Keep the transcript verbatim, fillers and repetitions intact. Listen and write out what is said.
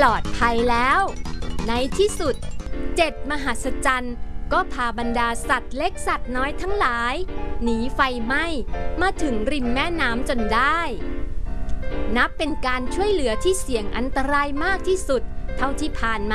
ลอดภัยแล้วในที่สุดเจ็ดมหัศจรรย์ก็พาบรรดาสัตว์เล็กสัตว์น้อยทั้งหลายหนีไฟไหม้มาถึงริมแม่น้ำจนได้นับเป็นการช่วยเหลือที่เสี่ยงอันตรายมากที่สุดเท่าที่ผ่านมา